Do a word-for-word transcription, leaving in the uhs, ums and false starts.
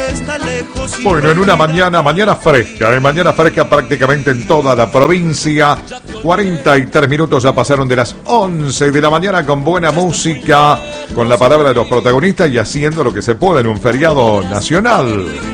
Bueno, en una mañana, mañana fresca, ¿eh? mañana fresca prácticamente en toda la provincia. cuarenta y tres minutos ya pasaron de las once de la mañana con buena música, con la palabra de los protagonistas y haciendo lo que se puede en un feriado nacional.